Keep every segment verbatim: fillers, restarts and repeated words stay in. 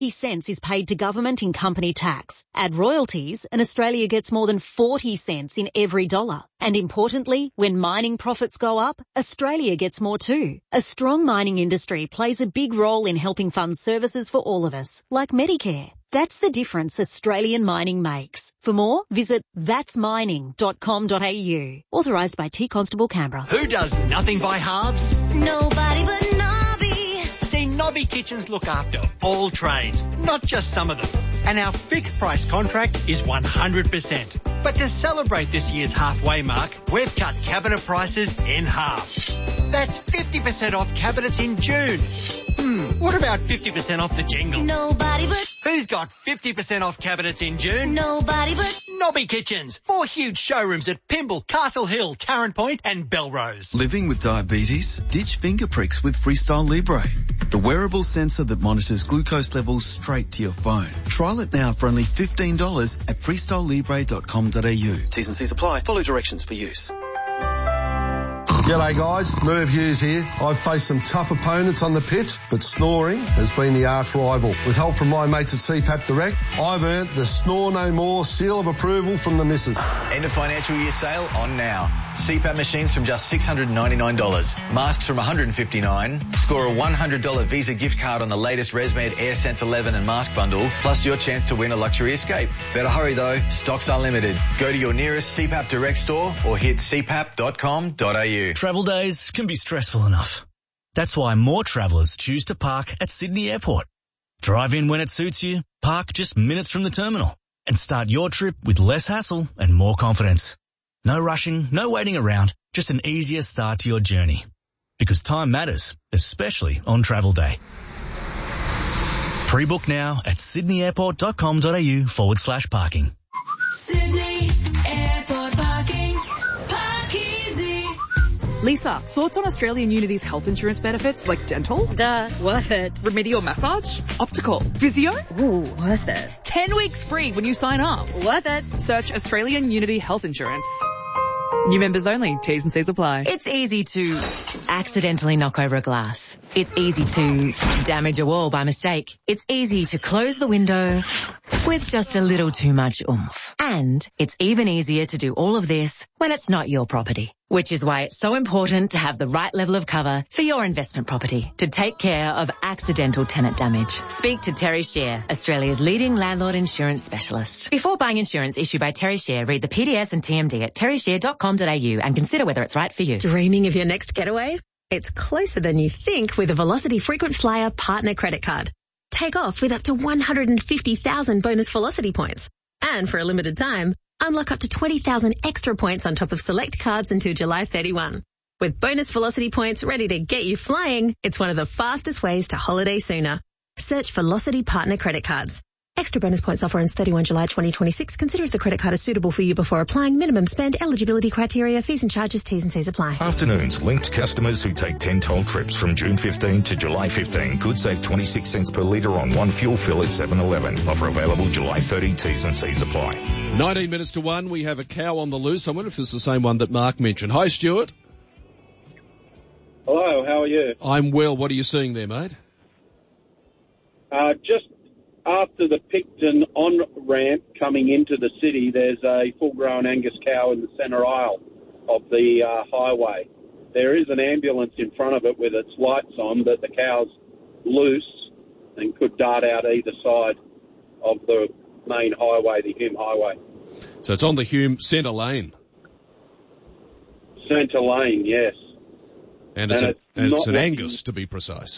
cents is paid to government in company tax. Add royalties and Australia gets more than forty cents in every dollar. And importantly, when mining profits go up, Australia gets more too. A strong mining industry plays a big role in helping fund services for all of us, like Medicare. That's the difference Australian mining makes. For more, visit that's mining dot com dot a u. Authorised by T Constable Canberra. Who does nothing by halves? Nobody but Nobby. See, Nobby Kitchens look after all trades, not just some of them. And our fixed price contract is one hundred percent. But to celebrate this year's halfway mark, we've cut cabinet prices in half. That's fifty percent off cabinets in June. Hmm, what about fifty percent off the jingle? Nobody but... Who's got fifty percent off cabinets in June? Nobody but... Nobby Kitchens. Four huge showrooms at Pymble, Castle Hill, Tarrant Point and Belrose. Living with diabetes? Ditch finger pricks with Freestyle Libre. The wearable sensor that monitors glucose levels straight to your phone. Trial it now for only fifteen dollars at freestyle libre dot com dot a u. T's and C's apply. Follow directions for use. G'day guys, Merv Hughes here. I've faced some tough opponents on the pitch, but snoring has been the arch rival. With help from my mates at C PAP Direct, I've earned the Snore No More seal of approval from the missus. End of financial year sale on now. C PAP machines from just six hundred ninety-nine dollars. Masks from one hundred fifty-nine dollars. Score a one hundred dollars Visa gift card on the latest ResMed AirSense eleven and mask bundle, plus your chance to win a luxury escape. Better hurry though, stocks are limited. Go to your nearest C PAP Direct store or hit c pap dot com dot a u. Travel days can be stressful enough. That's why more travellers choose to park at Sydney Airport. Drive in when it suits you, park just minutes from the terminal, and start your trip with less hassle and more confidence. No rushing, no waiting around, just an easier start to your journey. Because time matters, especially on travel day. Pre-book now at sydney airport dot com dot a u forward slash parking. Sydney Airport parking. Park easy. Lisa, thoughts on Australian Unity's health insurance benefits like dental? Duh, worth it. Remedial massage? Optical? Physio? Ooh, worth it. Ten weeks free when you sign up. Worth it. Search Australian Unity Health Insurance. New members only. T's and C's apply. It's easy to accidentally knock over a glass. It's easy to damage a wall by mistake. It's easy to close the window with just a little too much oomph. And it's even easier to do all of this when it's not your property. Which is why it's so important to have the right level of cover for your investment property to take care of accidental tenant damage. Speak to Terry Shear, Australia's leading landlord insurance specialist. Before buying insurance issued by Terry Shear, read the P D S and T M D at terry shear dot com dot a u and consider whether it's right for you. Dreaming of your next getaway? It's closer than you think with a Velocity Frequent Flyer Partner Credit Card. Take off with up to one hundred fifty thousand bonus Velocity points. And for a limited time, unlock up to twenty thousand extra points on top of select cards until July thirty-first. With bonus Velocity points ready to get you flying, it's one of the fastest ways to holiday sooner. Search Velocity Partner Credit Cards. Extra bonus points offer ends thirty-first July twenty twenty-six. Consider if the credit card is suitable for you before applying. Minimum spend, eligibility criteria, fees and charges, T's and C's apply. Afternoons linked customers who take ten toll trips from June fifteenth to July fifteenth could save twenty-six cents per litre on one fuel fill at seven eleven. Offer available July thirtieth. T's and C's apply. nineteen minutes to one. We have a cow on the loose. I wonder if it's the same one that Mark mentioned. Hi, Stuart. Hello, how are you? I'm well. What are you seeing there, mate? Uh, just after the Picton on-ramp coming into the city, there's a full-grown Angus cow in the centre aisle of the uh, highway. There is an ambulance in front of it with its lights on, but the cow's loose and could dart out either side of the main highway, the Hume Highway. So it's on the Hume centre lane? Centre lane, yes. And it's, and a, it's, and it's an looking, Angus, to be precise.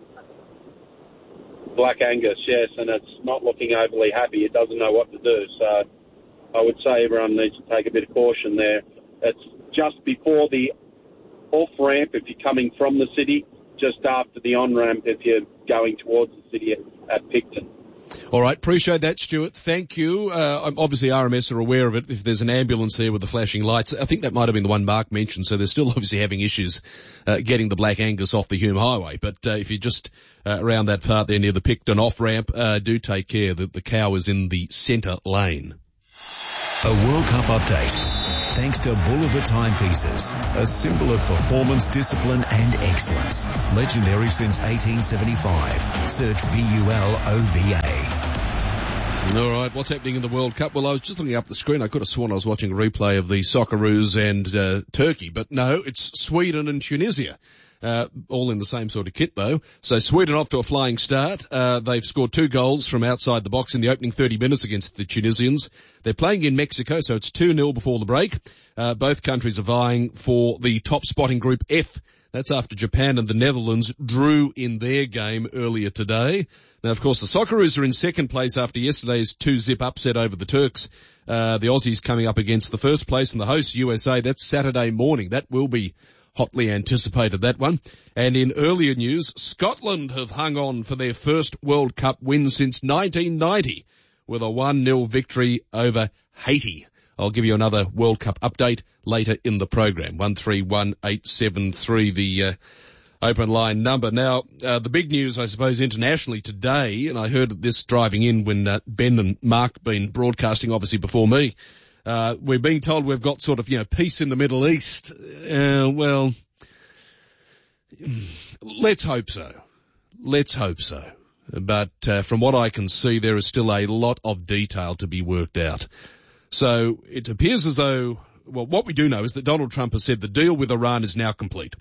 Black Angus, yes, and it's not looking overly happy. It doesn't know what to do. So I would say everyone needs to take a bit of caution there. It's just before the off-ramp if you're coming from the city, just after the on-ramp if you're going towards the city at, at Picton. All right, appreciate that, Stuart. Thank you. Uh, obviously, R M S are aware of it. If there's an ambulance there with the flashing lights, I think that might have been the one Mark mentioned, so they're still obviously having issues uh, getting the Black Angus off the Hume Highway. But uh, if you're just uh, around that part there near the Picton off-ramp, uh, do take care that the cow is in the centre lane. A World Cup update. Thanks to Bulova Timepieces, a symbol of performance, discipline and excellence. Legendary since eighteen seventy-five. Search B U L O V A. All right, what's happening in the World Cup? Well, I was just looking up the screen. I could have sworn I was watching a replay of the Socceroos and uh, Turkey, but no, it's Sweden and Tunisia. Uh, all in the same sort of kit though. So Sweden off to a flying start. Uh, they've scored two goals from outside the box in the opening thirty minutes against the Tunisians. They're playing in Mexico, so it's two nil before the break. Uh, both countries are vying for the top spot in Group F. That's after Japan and the Netherlands drew in their game earlier today. Now, of course, the Socceroos are in second place after yesterday's two-zip upset over the Turks. Uh, the Aussies coming up against the first place and the hosts, U S A. That's Saturday morning. That will be hotly anticipated, that one. And in earlier news, Scotland have hung on for their first World Cup win since nineteen ninety with a one nil victory over Haiti. I'll give you another World Cup update later in the program. one three one eight seven three, the uh, open line number. Now, uh, the big news, I suppose, internationally today, and I heard this driving in when uh, Ben and Mark been broadcasting, obviously, before me. Uh, we're being told we've got sort of, you know, peace in the Middle East. Uh, well, let's hope so. Let's hope so. But uh, from what I can see, there is still a lot of detail to be worked out. So it appears as though, well, what we do know is that Donald Trump has said the deal with Iran is now complete.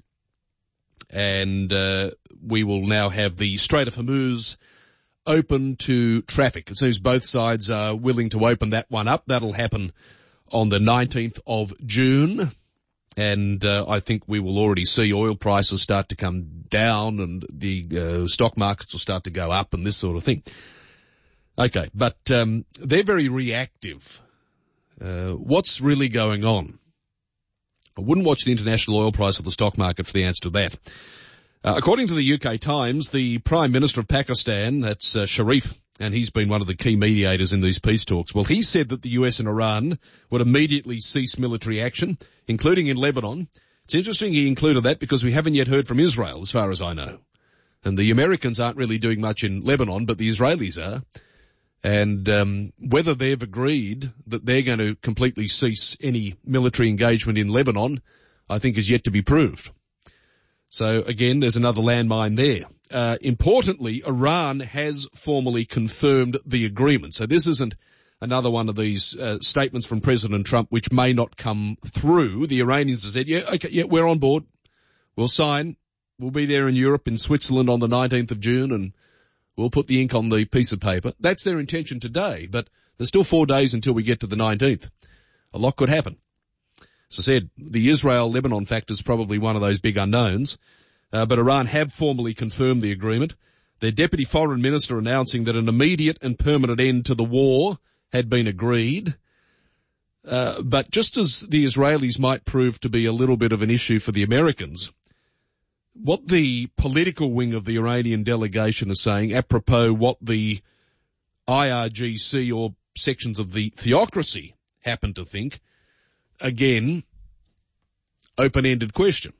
And uh, we will now have the Strait of Hormuz open to traffic. It seems both sides are willing to open that one up. That'll happen on the nineteenth of June. And uh, I think we will already see oil prices start to come down and the uh, stock markets will start to go up and this sort of thing. Okay, but um, they're very reactive. Uh, what's really going on? I wouldn't watch the international oil price or the stock market for the answer to that. Uh, according to the U K Times, the Prime Minister of Pakistan, that's uh, Sharif, and he's been one of the key mediators in these peace talks. Well, he said that the U S and Iran would immediately cease military action, including in Lebanon. It's interesting he included that because we haven't yet heard from Israel, as far as I know. And the Americans aren't really doing much in Lebanon, but the Israelis are. And um, whether they've agreed that they're going to completely cease any military engagement in Lebanon, I think is yet to be proved. So again, there's another landmine there. Uh, importantly, Iran has formally confirmed the agreement. So this isn't another one of these uh, statements from President Trump which may not come through. The Iranians have said, yeah, okay, yeah, we're on board. We'll sign. We'll be there in Europe, in Switzerland on the nineteenth of June, and we'll put the ink on the piece of paper. That's their intention today, but there's still four days until we get to the nineteenth. A lot could happen. As I said, the Israel-Lebanon factor is probably one of those big unknowns, uh, but Iran have formally confirmed the agreement. Their deputy foreign minister announcing that an immediate and permanent end to the war had been agreed. Uh, but just as the Israelis might prove to be a little bit of an issue for the Americans, what the political wing of the Iranian delegation is saying, apropos what the I R G C or sections of the theocracy happen to think, again, open-ended question.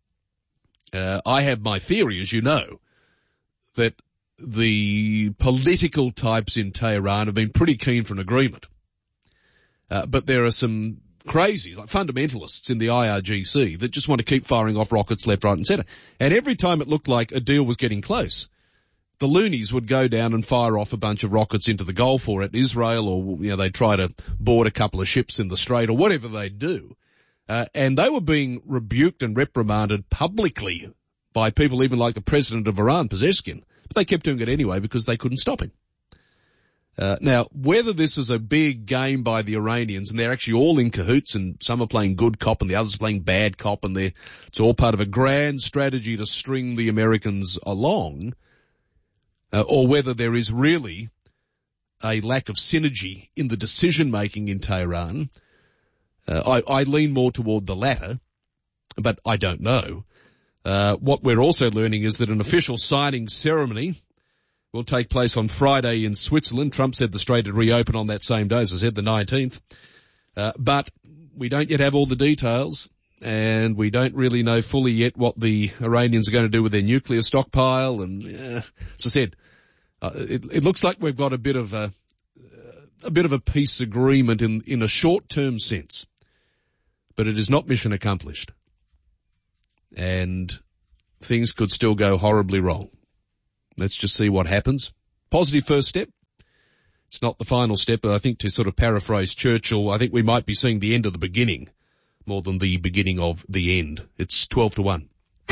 Uh, I have my theory, as you know, that the political types in Tehran have been pretty keen for an agreement. Uh, but there are some crazies, like fundamentalists in the I R G C, that just want to keep firing off rockets left, right and centre. And every time it looked like a deal was getting close, the loonies would go down and fire off a bunch of rockets into the Gulf or at Israel, or, you know, they'd try to board a couple of ships in the Strait or whatever they'd do. Uh, and they were being rebuked and reprimanded publicly by people even like the president of Iran, Pezeshkian. But they kept doing it anyway because they couldn't stop him. Uh, now, whether this is a big game by the Iranians, and they're actually all in cahoots, and some are playing good cop and the others are playing bad cop, and they're, it's all part of a grand strategy to string the Americans along, uh, or whether there is really a lack of synergy in the decision-making in Tehran, uh, I, I lean more toward the latter, but I don't know. Uh, what we're also learning is that an official signing ceremony will take place on Friday in Switzerland. Trump said the Strait would reopen on that same day, as I said, the nineteenth. Uh, but we don't yet have all the details, and we don't really know fully yet what the Iranians are going to do with their nuclear stockpile. And uh, as I said, uh, it, it looks like we've got a bit of a, a bit of a peace agreement in, in a short-term sense, but it is not mission accomplished. And things could still go horribly wrong. Let's just see what happens. Positive first step. It's not the final step, but I think to sort of paraphrase Churchill, I think we might be seeing the end of the beginning more than the beginning of the end. It's twelve to one.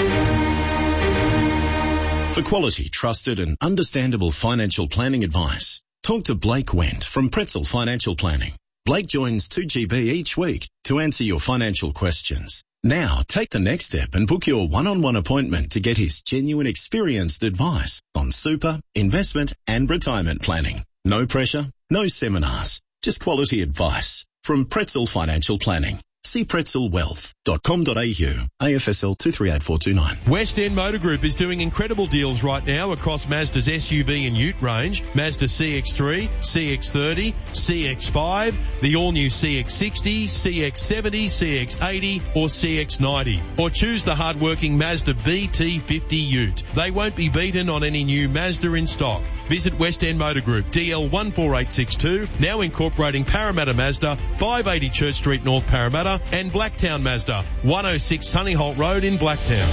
For quality, trusted and understandable financial planning advice, talk to Blake Wendt from Pretzel Financial Planning. Blake joins two G B each week to answer your financial questions. Now, take the next step and book your one-on-one appointment to get his genuine experienced advice on super, investment and retirement planning. No pressure, no seminars, just quality advice from Pretzel Financial Planning. See pretzel wealth dot com dot a u, A F S L two three eight four two nine. West End Motor Group is doing incredible deals right now across Mazda's S U V and Ute range, Mazda C X three, C X thirty, C X five, the all-new C X sixty, C X seventy, C X eighty or C X ninety. Or choose the hard-working Mazda B T fifty Ute. They won't be beaten on any new Mazda in stock. Visit West End Motor Group, D L one four eight six two, now incorporating Parramatta Mazda, five eighty Church Street, North Parramatta, and Blacktown Mazda, one oh six Honeyholt Road in Blacktown.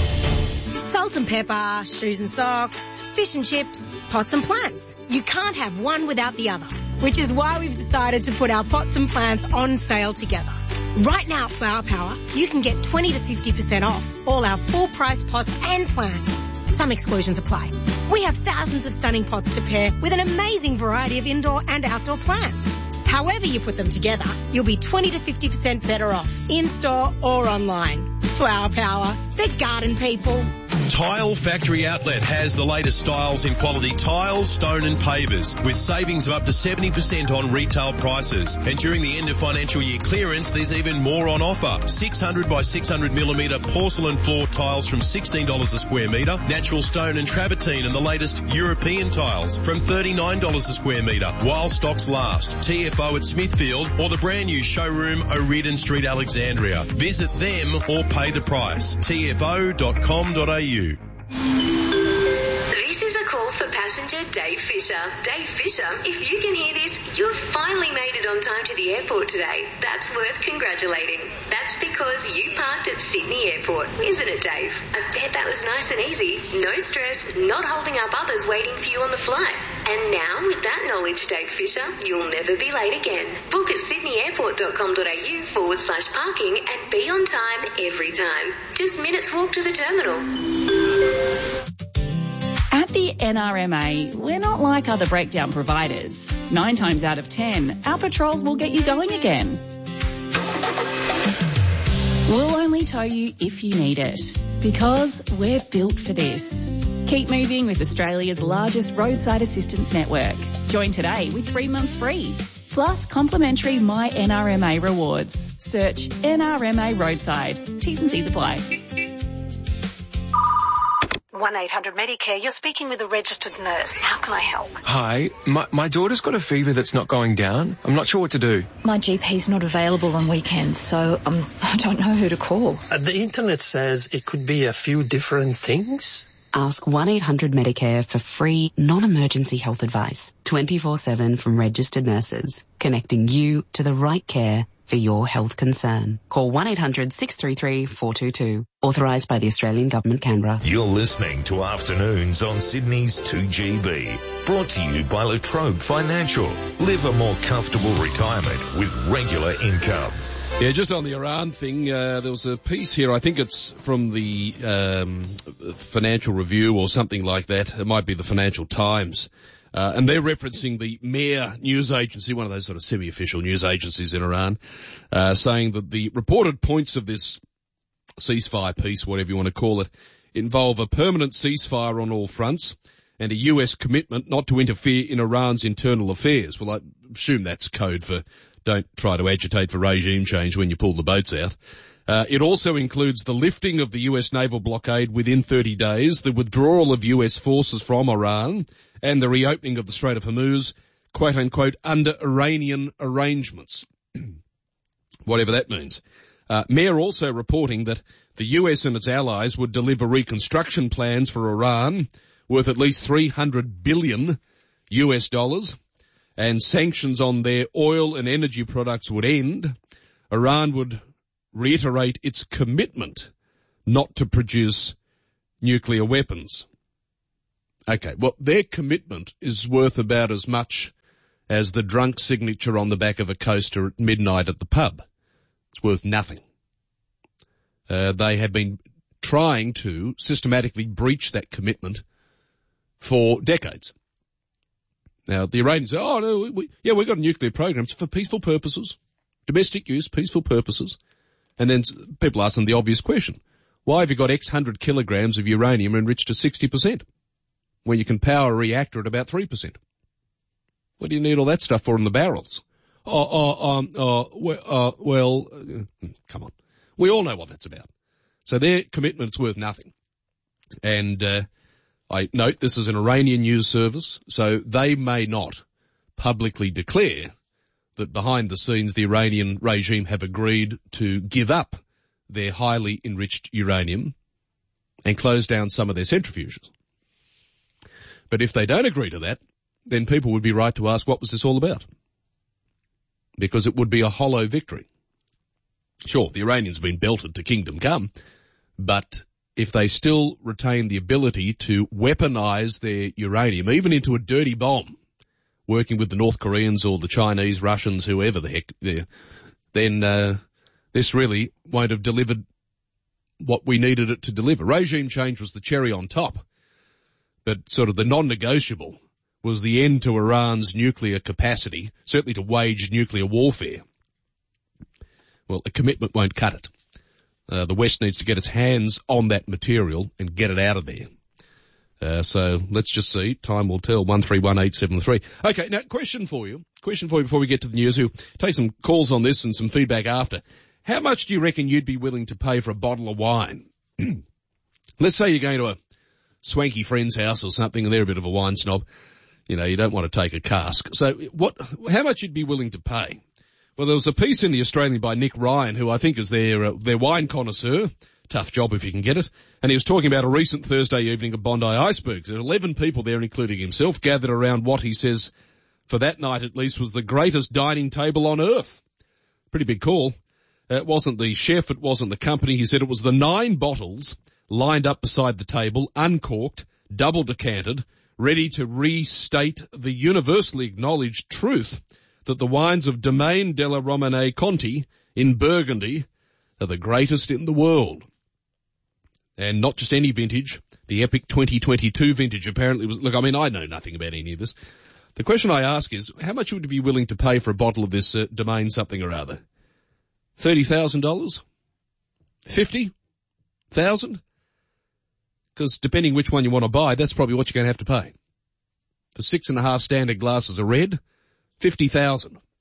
Salt and pepper, shoes and socks, fish and chips, pots and plants. You can't have one without the other, which is why we've decided to put our pots and plants on sale together. Right now at Flower Power, you can get twenty to fifty percent off all our full price pots and plants. Some exclusions apply. We have thousands of stunning pots to pair with an amazing variety of indoor and outdoor plants. However you put them together, you'll be twenty to fifty percent better off, in-store or online. Flower Power, they're garden people. Tile Factory Outlet has the latest styles in quality tiles, stone and pavers with savings of up to seventy percent on retail prices. And during the end of financial year clearance, there's even more on offer. six hundred by six hundred millimetre porcelain floor tiles from sixteen dollars a square metre, natural stone and travertine and the latest European tiles from thirty-nine dollars a square metre while stocks last. T F O at Smithfield or the brand new showroom O'Riordan Street, Alexandria. Visit them or pay the price. T F O dot com dot a u. This is a call for passenger Dave Fisher. Dave Fisher, if you can hear this, you've finally made it on time to the airport today. That's worth congratulating. That's because you parked at Sydney Airport, isn't it, Dave? I bet that was nice and easy. No stress, not holding up others waiting for you on the flight. And now, with that knowledge, Dave Fisher, you'll never be late again. Book at sydney airport dot com dot a u forward slash parking and be on time every time. Just minutes walk to the terminal. At the N R M A, we're not like other breakdown providers. Nine times out of ten, our patrols will get you going again. We'll only tow you if you need it, because we're built for this. Keep moving with Australia's largest roadside assistance network. Join today with three months free. Plus complimentary My N R M A rewards. Search N R M A Roadside. T's and C's apply. one eight hundred Medicare, you're speaking with a registered nurse. How can I help? Hi, my, my daughter's got a fever that's not going down. I'm not sure what to do. My G P's not available on weekends, so um, I don't know who to call. Uh, the internet says it could be a few different things. Ask one eight hundred Medicare for free, non-emergency health advice, twenty-four seven from registered nurses, connecting you to the right care for your health concern. Call one eight hundred six three three four two two. Authorised by the Australian Government, Canberra. You're listening to Afternoons on Sydney's two G B. Brought to you by La Trobe Financial. Live a more comfortable retirement with regular income. Yeah, just on the Iran thing, uh, there was a piece here, I think it's from the um, Financial Review or something like that. It might be the Financial Times. Uh, and they're referencing the Mehr news agency, one of those sort of semi-official news agencies in Iran, uh, saying that the reported points of this ceasefire peace, whatever you want to call it, involve a permanent ceasefire on all fronts and a U S commitment not to interfere in Iran's internal affairs. Well, I assume that's code for don't try to agitate for regime change when you pull the boats out. Uh, it also includes the lifting of the U S naval blockade within thirty days, the withdrawal of U S forces from Iran, and the reopening of the Strait of Hormuz, quote unquote, under Iranian arrangements. Whatever that means. Uh, Mehr also reporting that the U S and its allies would deliver reconstruction plans for Iran worth at least three hundred billion U S dollars. and sanctions on their oil and energy products would end, Iran would reiterate its commitment not to produce nuclear weapons. Okay, well, their commitment is worth about as much as the drunk signature on the back of a coaster at midnight at the pub. It's worth nothing. Uh, they have been trying to systematically breach that commitment for decades. Now, the Iranians say, oh, no, we, yeah, we've got a nuclear program. It's for peaceful purposes, domestic use, peaceful purposes. And then people ask them the obvious question. Why have you got X hundred kilograms of uranium enriched to sixty percent when you can power a reactor at about three percent? What do you need all that stuff for in the barrels? Oh, oh, um, oh, well, uh, well uh, come on. We all know what that's about. So their commitment's worth nothing. And uh, I note this is an Iranian news service, so they may not publicly declare that behind the scenes the Iranian regime have agreed to give up their highly enriched uranium and close down some of their centrifuges. But if they don't agree to that, then people would be right to ask, what was this all about? Because it would be a hollow victory. Sure, the Iranians have been belted to kingdom come, but if they still retain the ability to weaponize their uranium, even into a dirty bomb, working with the North Koreans or the Chinese, Russians, whoever the heck they're, then uh, this really won't have delivered what we needed it to deliver. Regime change was the cherry on top, but sort of the non-negotiable was the end to Iran's nuclear capacity, certainly to wage nuclear warfare. Well, a commitment won't cut it. Uh, the West needs to get its hands on that material and get it out of there. Uh, so let's just see. Time will tell. one three one eight seven three. Okay, now question for you. Question for you before we get to the news. We'll take some calls on this and some feedback after. How much do you reckon you'd be willing to pay for a bottle of wine? Let's say you're going to a swanky friend's house or something and they're a bit of a wine snob. You know, you don't want to take a cask. So what, how much you'd be willing to pay? Well, there was a piece in The Australian by Nick Ryan, who I think is their, uh, their wine connoisseur. Tough job if you can get it. And he was talking about a recent Thursday evening at Bondi Icebergs. There were eleven people there, including himself, gathered around what he says, for that night at least, was the greatest dining table on earth. Pretty big call. Uh, it wasn't the chef, it wasn't the company. He said it was the nine bottles lined up beside the table, uncorked, double decanted, ready to restate the universally acknowledged truth that the wines of Domaine della Romane Conti in Burgundy are the greatest in the world. And not just any vintage, the epic twenty twenty-two vintage apparently was, look, I mean, I know nothing about any of this. The question I ask is, how much would you be willing to pay for a bottle of this uh, Domaine something or other? thirty thousand dollars? fifty thousand dollars? Because depending which one you want to buy, that's probably what you're going to have to pay. For six and a half standard glasses of red, fifty thousand dollars.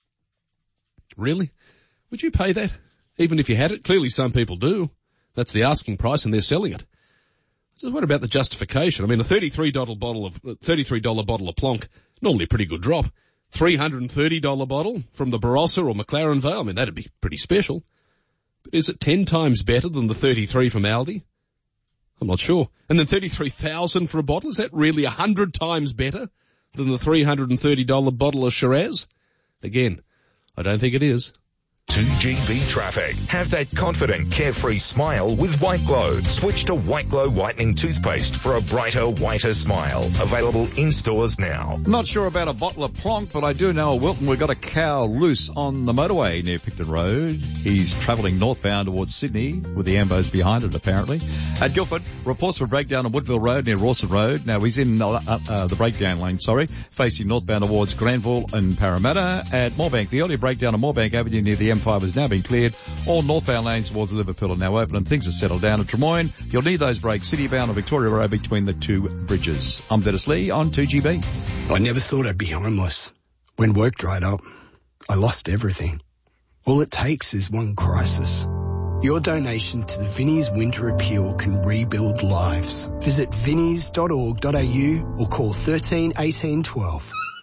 Really? Would you pay that? Even if you had it? Clearly some people do. That's the asking price and they're selling it. Just what about the justification? I mean, a thirty-three dollars bottle of, thirty-three dollars bottle of Plonk, normally a pretty good drop. three hundred thirty dollars bottle from the Barossa or McLaren Vale, I mean, that'd be pretty special. But is it ten times better than the thirty-three from Aldi? I'm not sure. And then thirty-three thousand dollars for a bottle? Is that really one hundred times better than the three hundred thirty dollars bottle of Shiraz? Again, I don't think it is. two G B traffic. Have that confident, carefree smile with White Glow. Switch to White Glow Whitening Toothpaste for a brighter, whiter smile. Available in stores now. Not sure about a bottle of Plonk, but I do know at Wilton we've got a cow loose on the motorway near Picton Road. He's travelling northbound towards Sydney with the ambos behind it, apparently. At Guildford, reports for breakdown on Woodville Road near Rawson Road. Now, he's in uh, uh, the breakdown lane, sorry, facing northbound towards Granville and Parramatta. At Moorebank, the early breakdown on Moorebank Avenue near the M five has now been cleared. All northbound lanes towards Liverpool are now open and things are settled down. At Drummoyne, you'll need those brakes citybound on Victoria Road between the two bridges. I'm Dennis Lee on two G B. I never thought I'd be homeless. When work dried up, I lost everything. All it takes is one crisis. Your donation to the Vinnie's Winter Appeal can rebuild lives. Visit vinnies dot org dot a u or call thirteen eighteen twelve.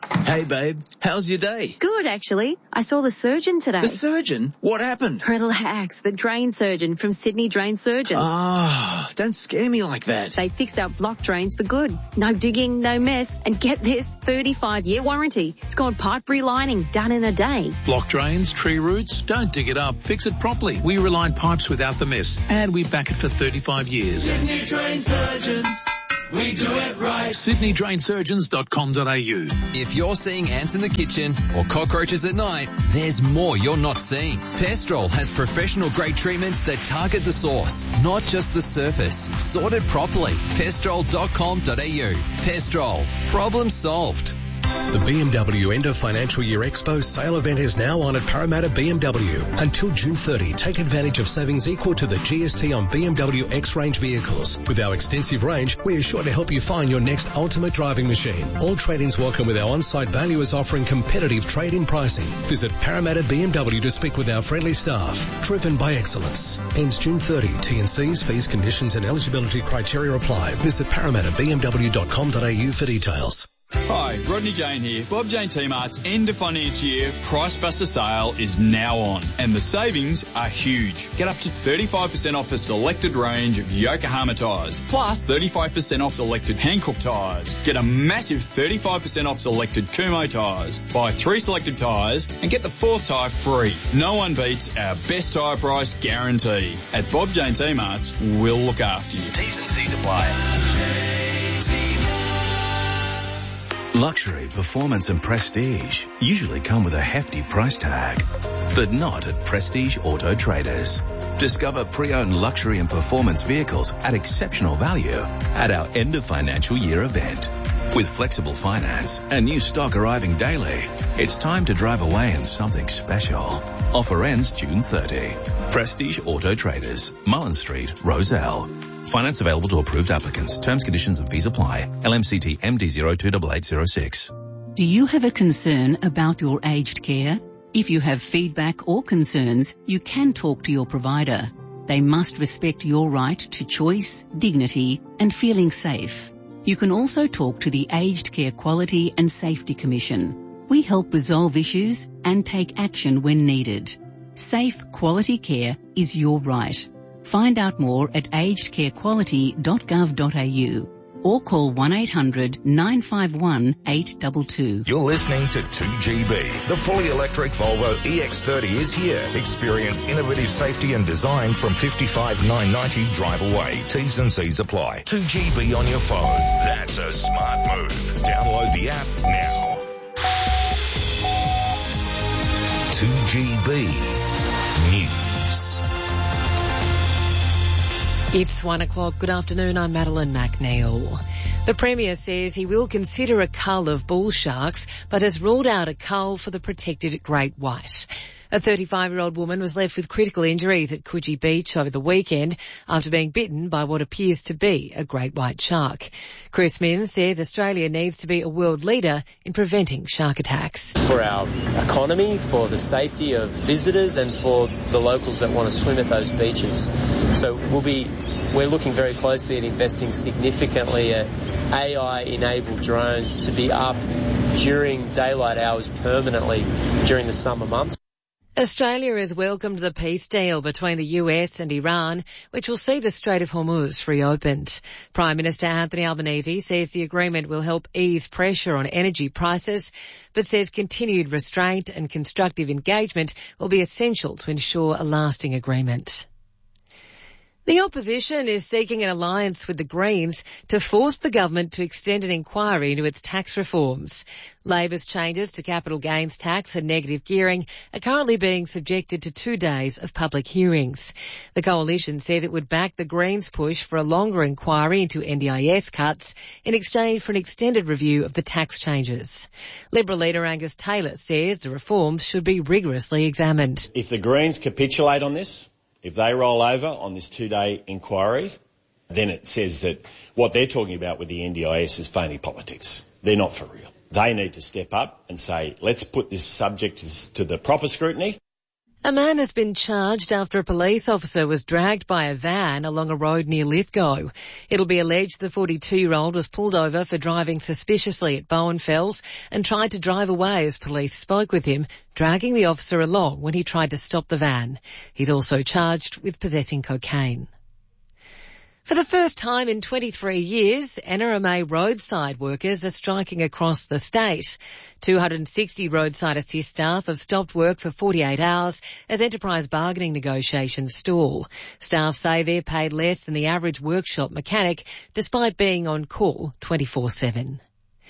Hey, babe. How's your day? Good, actually. I saw the surgeon today. The surgeon? What happened? Relax. The drain surgeon from Sydney Drain Surgeons. Ah, oh, don't scare me like that. They fixed our block drains for good. No digging, no mess. And get this, thirty-five year warranty. It's got pipe relining done in a day. Block drains, tree roots? Don't dig it up. Fix it properly. We reline pipes without the mess. And we back it for thirty-five years. Sydney Drain Surgeons. We do it right. Sydney Drain Surgeons dot com dot a u. If you're seeing ants in the kitchen or cockroaches at night, there's more you're not seeing. Pestrol has professional grade treatments that target the source, not just the surface. Sorted properly. Pestrol dot com dot a u. Pestrol. Problem solved. The B M W End of Financial Year Expo sale event is now on at Parramatta B M W. Until June thirtieth, take advantage of savings equal to the G S T on B M W X-Range vehicles. With our extensive range, we are sure to help you find your next ultimate driving machine. All trade-ins welcome with our on-site valuers offering competitive trade-in pricing. Visit Parramatta B M W to speak with our friendly staff. Driven by excellence. Ends June thirtieth. T and Cs, fees, conditions and eligibility criteria apply. Visit parramatta b m w dot com dot a u for details. Hi, Rodney Jane here. Bob Jane T-Mart's end of financial year Price Buster sale is now on, and the savings are huge. Get up to thirty-five percent off a selected range of Yokohama tyres, plus thirty-five percent off selected Hankook tyres. Get a massive thirty-five percent off selected Kumho tyres. Buy three selected tyres and get the fourth tyre free. No one beats our best tyre price guarantee. At Bob Jane T-Mart's, we'll look after you. T's and C's apply. Luxury, performance and prestige usually come with a hefty price tag, but not at Prestige Auto Traders. Discover pre-owned luxury and performance vehicles at exceptional value at our end of financial year event. With flexible finance and new stock arriving daily, it's time to drive away in something special. Offer ends June thirtieth. Prestige Auto Traders, Mullen Street, Roselle. Finance available to approved applicants. Terms, conditions and fees apply. L M C T M D zero two eight eight zero six. Do you have a concern about your aged care? If you have feedback or concerns, you can talk to your provider. They must respect your right to choice, dignity and feeling safe. You can also talk to the Aged Care Quality and Safety Commission. We help resolve issues and take action when needed. Safe, quality care is your right. Find out more at aged care quality dot gov dot a u or call one eight hundred nine five one eight two two. You're listening to two G B. The fully electric Volvo E X thirty is here. Experience innovative safety and design from fifty-five thousand nine hundred ninety dollars drive away. T's and C's apply. two G B on your phone. That's a smart move. Download the app now. two G B News. It's one o'clock. Good afternoon. I'm Madeline McNeil. The Premier says he will consider a cull of bull sharks, but has ruled out a cull for the protected great white. A thirty-five-year-old woman was left with critical injuries at Coogee Beach over the weekend after being bitten by what appears to be a great white shark. Chris Minns says Australia needs to be a world leader in preventing shark attacks. For our economy, for the safety of visitors and for the locals that want to swim at those beaches. So we'll be, we're looking very closely at investing significantly at A I-enabled drones to be up during daylight hours permanently during the summer months. Australia has welcomed the peace deal between the U S and Iran, which will see the Strait of Hormuz reopened. Prime Minister Anthony Albanese says the agreement will help ease pressure on energy prices, but says continued restraint and constructive engagement will be essential to ensure a lasting agreement. The opposition is seeking an alliance with the Greens to force the government to extend an inquiry into its tax reforms. Labor's changes to capital gains tax and negative gearing are currently being subjected to two days of public hearings. The coalition says it would back the Greens' push for a longer inquiry into N D I S cuts in exchange for an extended review of the tax changes. Liberal leader Angus Taylor says the reforms should be rigorously examined. If the Greens capitulate on this, if they roll over on this two-day inquiry, then it says that what they're talking about with the N D I S is phony politics. They're not for real. They need to step up and say, let's put this subject to the proper scrutiny. A man has been charged after a police officer was dragged by a van along a road near Lithgow. It'll be alleged the forty-two-year-old was pulled over for driving suspiciously at Bowen Fells and tried to drive away as police spoke with him, dragging the officer along when he tried to stop the van. He's also charged with possessing cocaine. For the first time in twenty-three years, N R M A roadside workers are striking across the state. two hundred sixty roadside assist staff have stopped work for forty-eight hours as enterprise bargaining negotiations stall. Staff say they're paid less than the average workshop mechanic, despite being on call twenty-four seven.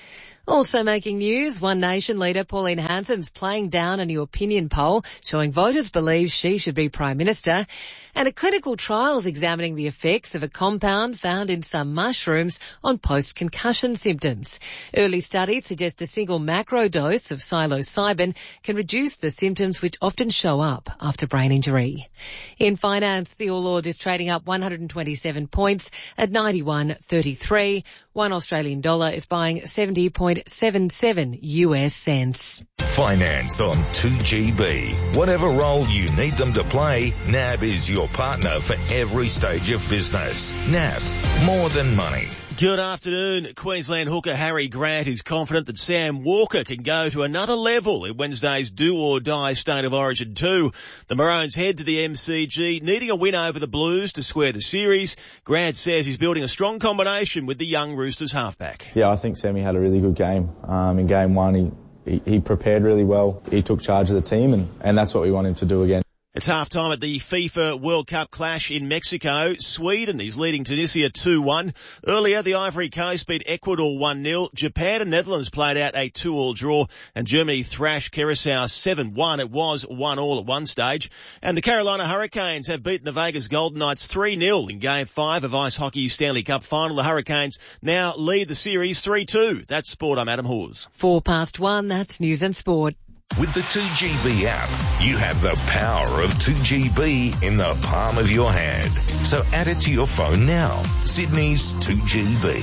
Also making news, One Nation leader Pauline Hanson's playing down a new opinion poll showing voters believe she should be Prime Minister, and a clinical trial's examining the effects of a compound found in some mushrooms on post-concussion symptoms. Early studies suggest a single macro dose of psilocybin can reduce the symptoms which often show up after brain injury. In finance, the All Ords is trading up one hundred twenty-seven points at ninety-one thirty-three. One Australian dollar is buying seventy point seven seven U S cents. Finance on two G B. Whatever role you need them to play, N A B is your partner for every stage of business. N A B, more than money. Good afternoon. Queensland hooker Harry Grant is confident that Sam Walker can go to another level in Wednesday's do-or-die State of Origin two. The Maroons head to the M C G, needing a win over the Blues to square the series. Grant says he's building a strong combination with the young Roosters halfback. Yeah, I think Sammy had a really good game. Um, in game one, he, he, he prepared really well. He took charge of the team, and, and that's what we want him to do again. It's half-time at the FIFA World Cup clash in Mexico. Sweden is leading Tunisia two one. Earlier, the Ivory Coast beat Ecuador one nil. Japan and Netherlands played out a two all draw, and Germany thrashed Curacao seven one. It was one all at one stage. And the Carolina Hurricanes have beaten the Vegas Golden Knights three nil in Game five of Ice Hockey's Stanley Cup final. The Hurricanes now lead the series three two. That's Sport. I'm Adam Hawes. Four past one, that's News and Sport. With the two G B app, you have the power of two G B in the palm of your hand. So add it to your phone now. Sydney's two G B.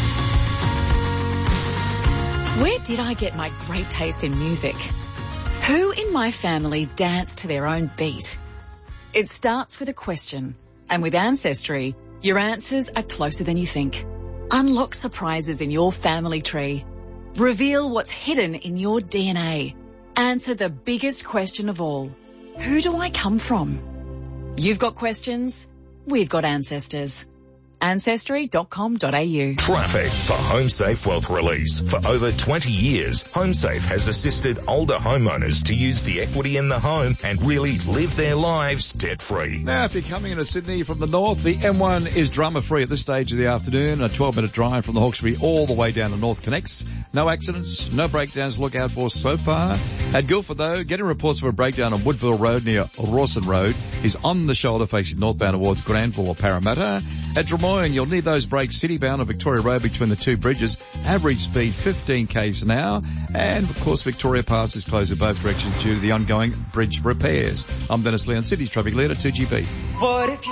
Where did I get my great taste in music? Who in my family danced to their own beat? It starts with a question, and with Ancestry, your answers are closer than you think. Unlock surprises in your family tree. Reveal what's hidden in your D N A. Answer the biggest question of all. Who do I come from? You've got questions, we've got ancestors. Ancestry dot com dot a u. Traffic for HomeSafe Wealth Release. For over twenty years, HomeSafe has assisted older homeowners to use the equity in the home and really live their lives debt-free. Now, if you're coming into Sydney from the north, the M one is drama-free at this stage of the afternoon. A twelve-minute drive from the Hawkesbury all the way down to North Connects. No accidents, no breakdowns to look out for so far. At Guildford, though, getting reports of a breakdown on Woodville Road near Rawson Road is on the shoulder facing northbound towards Granville or Parramatta. At Drummoyne, you'll need those brakes citybound on Victoria Road between the two bridges. Average speed fifteen k's an hour. And, of course, Victoria Pass is closed in both directions due to the ongoing bridge repairs. I'm Dennis Lee on Sydney's Traffic Leader, two G B. What if